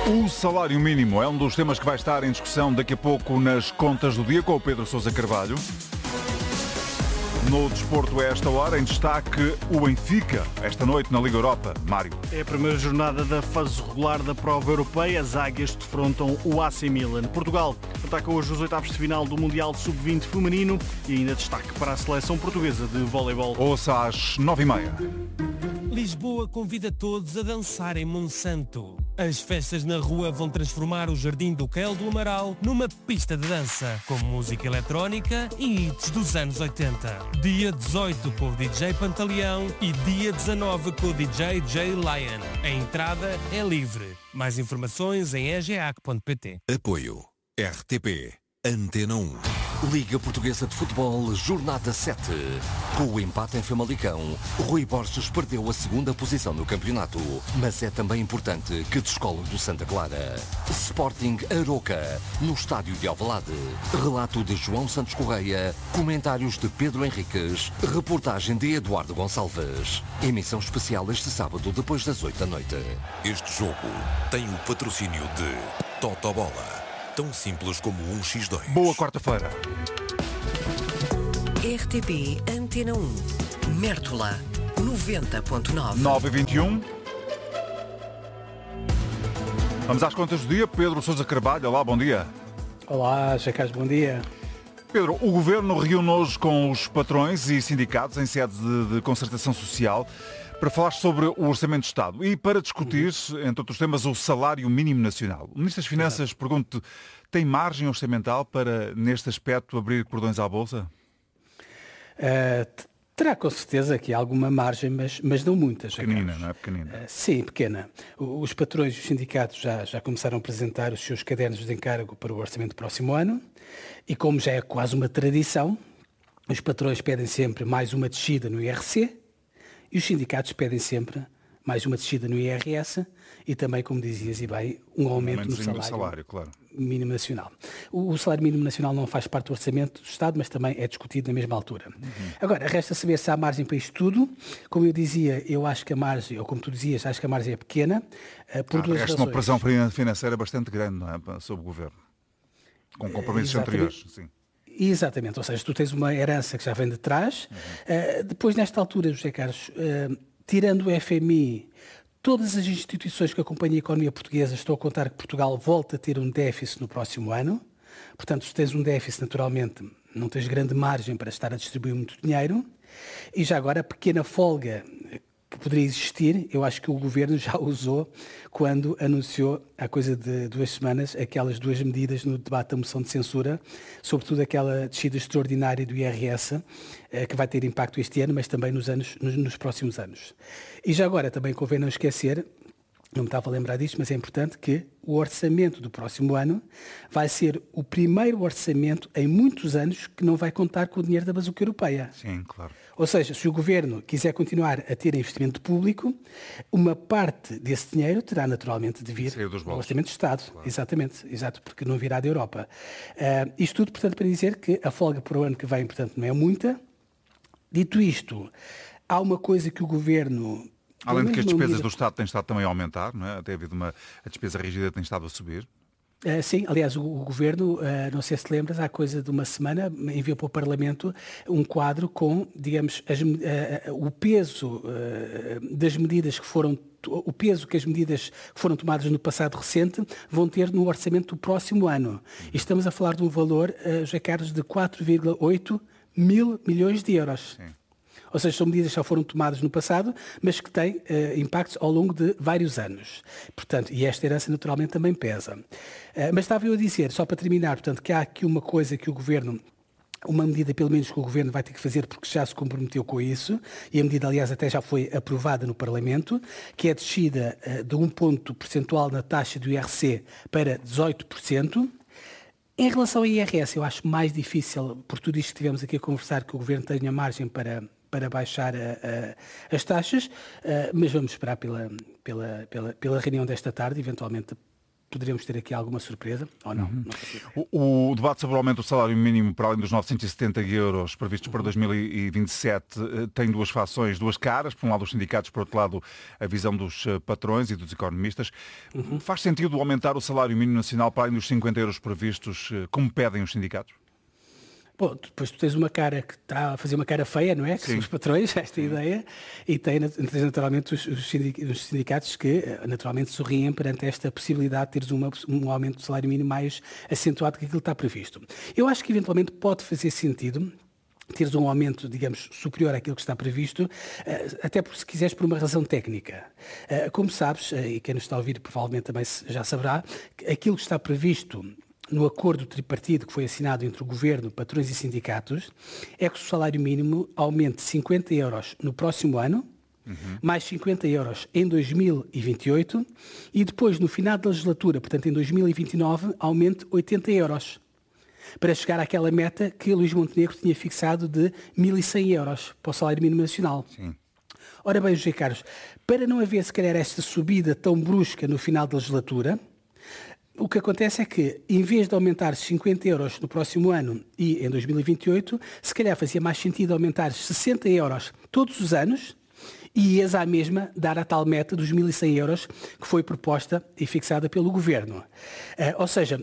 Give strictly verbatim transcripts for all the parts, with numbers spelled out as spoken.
O salário mínimo é um dos temas que vai estar em discussão daqui a pouco nas contas do dia com o Pedro Sousa Carvalho. No desporto, a esta hora, em destaque, o Benfica, esta noite na Liga Europa. Mário. É a primeira jornada da fase regular da prova europeia. As águias defrontam o A C Milan. Portugal ataca hoje os oitavos de final do Mundial de sub vinte feminino e ainda destaque para a seleção portuguesa de voleibol. Ouça às nove e meia. Lisboa convida todos a dançar em Monsanto. As festas na rua vão transformar o Jardim do Quel do Amaral numa pista de dança, com música eletrónica e hits dos anos oitenta. Dia dezoito com o D J Pantaleão e dia dezanove com o D J Jay Lion. A entrada é livre. Mais informações em e g a c ponto p t. Apoio R T P Antena um. Liga Portuguesa de Futebol, Jornada sete. Com o empate em Famalicão, Rui Borges perdeu a segunda posição no campeonato, mas é também importante que descole do Santa Clara. Sporting Aroca, no estádio de Alvalade. Relato de João Santos Correia, comentários de Pedro Henriques, reportagem de Eduardo Gonçalves. Emissão especial este sábado, depois das oito da noite. Este jogo tem o patrocínio de Totobola. Tão simples como um x dois. Boa quarta-feira. R T P Antena um. Mértola noventa ponto nove. nove e vinte e um. Vamos às contas do dia. Pedro Sousa Carvalho. Olá, bom dia. Olá, Jacás, bom dia. Pedro, o Governo reúne hoje com os patrões e sindicatos em sede de, de concertação social para falar sobre o Orçamento de Estado e para discutir, entre outros temas, o salário mínimo nacional. O Ministro das Finanças, pergunto, tem margem orçamental para, neste aspecto, abrir cordões à Bolsa? Uh, terá com certeza aqui alguma margem, mas, mas não muitas. Pequenina, não é pequenina? Uh, sim, pequena. Os patrões e os sindicatos já, já começaram a apresentar os seus cadernos de encargo para o Orçamento do próximo ano e, como já é quase uma tradição, os patrões pedem sempre mais uma descida no I R C, e os sindicatos pedem sempre mais uma descida no I R S e também, como dizias, e bem, um aumento no salário, salário claro. mínimo nacional. O, o salário mínimo nacional não faz parte do orçamento do Estado, mas também é discutido na mesma altura. Uhum. Agora, resta saber se há margem para isto tudo. Como eu dizia, eu acho que a margem, ou como tu dizias, acho que a margem é pequena, por ah, duas resta razões. uma pressão financeira bastante grande, não é, sobre o Governo, com compromissos anteriores. Sim. Exatamente, ou seja, tu tens uma herança que já vem de trás. Uhum. Uh, depois, nesta altura, José Carlos, uh, tirando o F M I, todas as instituições que acompanham a economia portuguesa estão a contar que Portugal volta a ter um déficit no próximo ano. Portanto, se tens um déficit, naturalmente, não tens grande margem para estar a distribuir muito dinheiro. E já agora, a pequena folga que poderia existir, eu acho que o Governo já usou quando anunciou, há coisa de duas semanas, aquelas duas medidas no debate da moção de censura, sobretudo aquela descida extraordinária do I R S, eh, que vai ter impacto este ano, mas também nos, anos, nos, nos próximos anos. E já agora também convém não esquecer, não me estava a lembrar disto, mas é importante que o orçamento do próximo ano vai ser o primeiro orçamento em muitos anos que não vai contar com o dinheiro da bazuca europeia. Sim, claro. Ou seja, se o Governo quiser continuar a ter investimento público, uma parte desse dinheiro terá naturalmente de vir do Orçamento de Estado. Claro. Exatamente, exato, porque não virá da Europa. Uh, isto tudo, portanto, para dizer que a folga para o ano que vem, portanto, não é muita. Dito isto, há uma coisa que o Governo... Além de que as despesas medida... do Estado têm estado também a aumentar, não é? Tem havido uma... A despesa rígida tem estado a subir. Uh, sim, aliás, o, o Governo, uh, não sei se te lembras, há coisa de uma semana, enviou para o Parlamento um quadro com, digamos, as, uh, uh, o peso uh, das medidas que foram, o peso que as medidas que foram tomadas no passado recente vão ter no orçamento do próximo ano. E estamos a falar de um valor, uh, José Carlos, de quatro vírgula oito mil milhões de euros. Sim. Ou seja, são medidas que já foram tomadas no passado, mas que têm uh, impactos ao longo de vários anos. Portanto, e esta herança naturalmente também pesa. Uh, mas estava eu a dizer, só para terminar, portanto, que há aqui uma coisa que o Governo, uma medida pelo menos que o Governo vai ter que fazer porque já se comprometeu com isso, e a medida, aliás, até já foi aprovada no Parlamento, que é a descida uh, de um ponto percentual na taxa do I R C para dezoito por cento. Em relação ao I R S, eu acho mais difícil, por tudo isto que estivemos aqui a conversar, que o Governo tenha margem para... para baixar a, a, as taxas, uh, mas vamos esperar pela, pela, pela, pela reunião desta tarde, eventualmente poderemos ter aqui alguma surpresa, ou não. Uhum. não o, o debate sobre o aumento do salário mínimo para além dos novecentos e setenta euros previstos para dois mil e vinte e sete tem duas fações, duas caras. Por um lado os sindicatos, por outro lado a visão dos patrões e dos economistas. Uhum. Faz sentido aumentar o salário mínimo nacional para além dos cinquenta euros previstos, como pedem os sindicatos? Bom, depois tu tens uma cara que está a fazer uma cara feia, não é? Que Sim. são os patrões, esta Sim. ideia, e tens naturalmente os, os sindicatos que naturalmente sorriem perante esta possibilidade de teres uma, um aumento do salário mínimo mais acentuado que aquilo que está previsto. Eu acho que eventualmente pode fazer sentido teres um aumento, digamos, superior àquilo que está previsto, até porque se quiseres por uma razão técnica. Como sabes, e quem nos está a ouvir provavelmente também já saberá, aquilo que está previsto no acordo tripartido que foi assinado entre o Governo, patrões e sindicatos, é que o salário mínimo aumente cinquenta euros no próximo ano, uhum. mais cinquenta euros em dois mil e vinte e oito, e depois, no final da legislatura, portanto em dois mil e vinte e nove, aumente oitenta euros, para chegar àquela meta que Luís Montenegro tinha fixado de mil e cem euros para o salário mínimo nacional. Sim. Ora bem, José Carlos, para não haver, se calhar, esta subida tão brusca no final da legislatura, o que acontece é que, em vez de aumentar cinquenta euros no próximo ano e em dois mil e vinte e oito, se calhar fazia mais sentido aumentar sessenta euros todos os anos e ias à mesma dar a tal meta dos mil e cem euros que foi proposta e fixada pelo Governo. Uh, ou seja,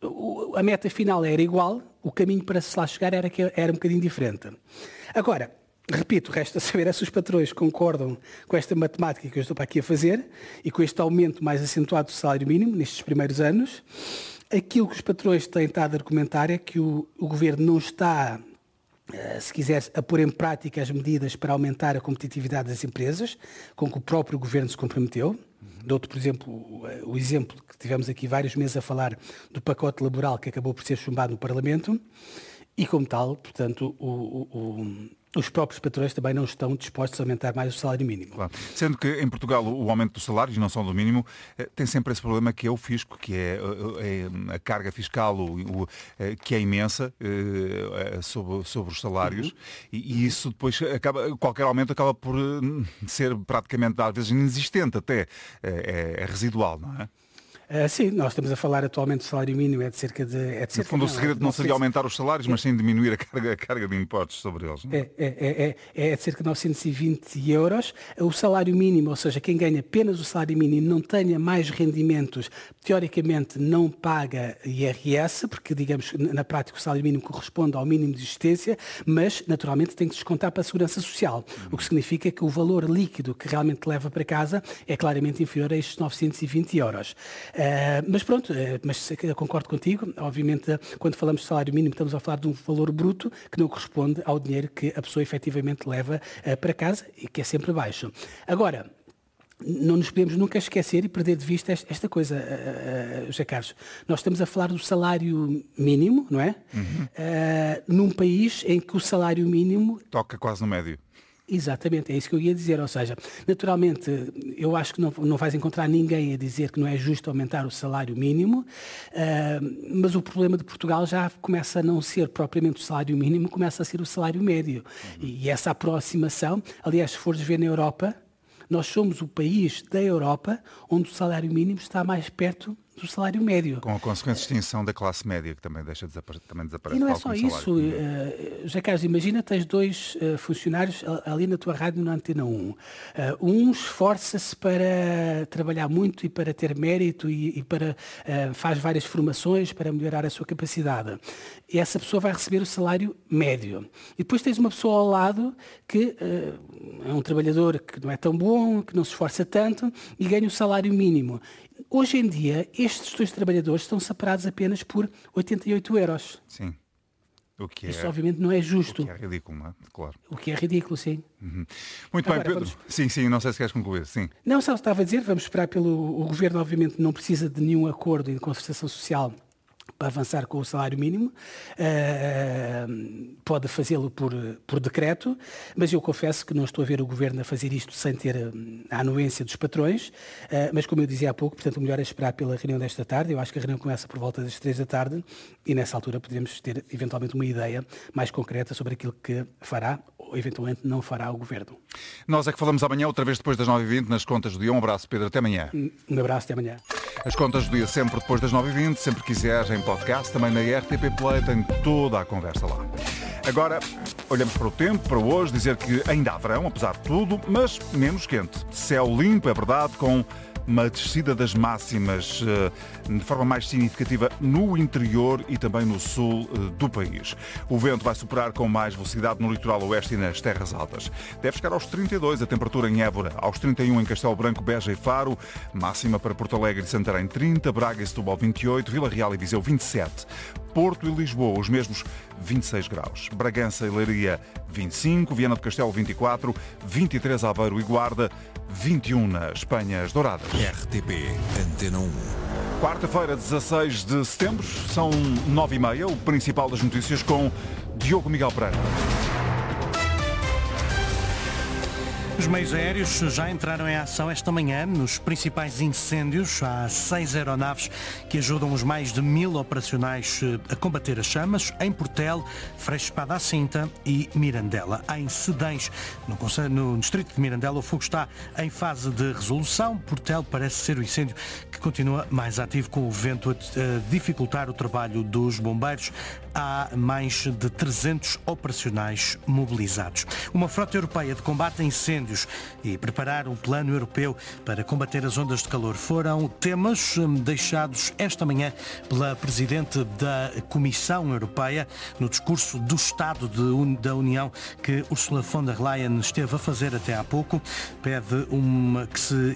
a meta final era igual, o caminho para se lá chegar era, que era um bocadinho diferente. Agora, repito, resta saber se os patrões concordam com esta matemática que eu estou para aqui a fazer e com este aumento mais acentuado do salário mínimo nestes primeiros anos. Aquilo que os patrões têm estado a argumentar é que o, o Governo não está, se quiser, a pôr em prática as medidas para aumentar a competitividade das empresas, com que o próprio Governo se comprometeu. Dou-te, por exemplo, o, o exemplo que tivemos aqui vários meses a falar do pacote laboral que acabou por ser chumbado no Parlamento e, como tal, portanto, o... o, o os próprios patrões também não estão dispostos a aumentar mais o salário mínimo. Claro. Sendo que em Portugal o aumento dos salários, não só do mínimo, tem sempre esse problema que é o fisco, que é, é a carga fiscal o, o, que é imensa é, sobre, sobre os salários, uhum. e, e isso depois acaba, qualquer aumento acaba por ser praticamente às vezes inexistente até, é, é residual, não é? Uh, sim, nós estamos a falar atualmente do salário mínimo é de cerca de... É de cerca, no fundo, o segredo não, não seria aumentar os salários, mas sim diminuir a carga, a carga de impostos sobre eles. Não é? É, é, é, é de cerca de novecentos e vinte euros. O salário mínimo, ou seja, quem ganha apenas o salário mínimo não tenha mais rendimentos, teoricamente não paga I R S, porque, digamos, na prática o salário mínimo corresponde ao mínimo de existência, mas, naturalmente, tem que descontar para a segurança social, uhum. o que significa que o valor líquido que realmente leva para casa é claramente inferior a estes novecentos e vinte euros. Uh, mas pronto, uh, mas concordo contigo, obviamente quando falamos de salário mínimo estamos a falar de um valor bruto que não corresponde ao dinheiro que a pessoa efetivamente leva uh, para casa e que é sempre baixo. Agora, não nos podemos nunca esquecer e perder de vista esta coisa, uh, uh, José Carlos. Nós estamos a falar do salário mínimo, não é? Uhum. Uh, num país em que o salário mínimo... toca quase no médio. Exatamente, é isso que eu ia dizer, ou seja, naturalmente eu acho que não, não vais encontrar ninguém a dizer que não é justo aumentar o salário mínimo, uh, mas o problema de Portugal já começa a não ser propriamente o salário mínimo, começa a ser o salário médio. Uhum. E, e essa aproximação, aliás, se fores ver na Europa, nós somos o país da Europa onde o salário mínimo está mais perto do salário médio. Com a consequente extinção da classe média, que também deixa de desapare- também desaparece. E não é só isso. Uh, José Carlos, imagina, tens dois uh, funcionários ali na tua rádio na Antena um. Uh, um esforça-se para trabalhar muito e para ter mérito e, e para uh, faz várias formações para melhorar a sua capacidade. E essa pessoa vai receber o salário médio. E depois tens uma pessoa ao lado que uh, é um trabalhador que não é tão bom, que não se esforça tanto e ganha o salário mínimo. Hoje em dia, estes dois trabalhadores estão separados apenas por oitenta e oito euros. Sim. O que Isto é, obviamente não é justo. O que é ridículo, não é? Claro. O que é ridículo, sim. Uhum. Muito Agora, bem, Pedro. Vamos... Sim, sim, não sei se queres concluir. Sim. Não, só estava a dizer, vamos esperar pelo... O Governo, obviamente, não precisa de nenhum acordo de concertação social para avançar com o salário mínimo, uh, pode fazê-lo por, por decreto, mas eu confesso que não estou a ver o Governo a fazer isto sem ter a anuência dos patrões, uh, mas como eu dizia há pouco, portanto o melhor é esperar pela reunião desta tarde. Eu acho que a reunião começa por volta das três da tarde e nessa altura poderemos ter eventualmente uma ideia mais concreta sobre aquilo que fará ou eventualmente não fará o Governo. Nós é que falamos amanhã, outra vez depois das nove e vinte, nas contas do dia. Um abraço, Pedro, até amanhã. Um abraço, até amanhã. As contas do dia sempre depois das nove e vinte, sempre quiseres em podcast, também na R T P Play, tem toda a conversa lá. Agora, olhamos para o tempo, para hoje, dizer que ainda há verão, apesar de tudo, mas menos quente. Céu limpo, é verdade, com uma descida das máximas de forma mais significativa no interior e também no sul do país. O vento vai superar com mais velocidade no litoral oeste e nas terras altas. Deve chegar aos trinta e dois a temperatura em Évora, aos trinta e um em Castelo Branco, Beja e Faro, máxima para Porto Alegre e Santarém trinta, Braga e Setúbal vinte e oito, Vila Real e Viseu vinte e sete, Porto e Lisboa os mesmos vinte e seis graus, Bragança e Leiria vinte e cinco, Viana do Castelo vinte e quatro, vinte e três Aveiro e Guarda, vinte e um nas Penhas Douradas. R T P Antena um. Quarta-feira, dezasseis de setembro, são nove e meia, o principal das notícias com Diogo Miguel Pereira. Os meios aéreos já entraram em ação esta manhã nos principais incêndios. Há seis aeronaves que ajudam os mais de mil operacionais a combater as chamas em Portel, Freixo Espada à Cinta e Mirandela. Em Sedães, no, Conselho, no distrito de Mirandela, o fogo está em fase de resolução. Portel parece ser o incêndio que continua mais ativo, com o vento a dificultar o trabalho dos bombeiros. Há mais de trezentos operacionais mobilizados. Uma frota europeia de combate a incêndios e preparar um plano europeu para combater as ondas de calor foram temas deixados esta manhã pela Presidente da Comissão Europeia no discurso do Estado de, da União que Ursula von der Leyen esteve a fazer até há pouco. Pede uma, que se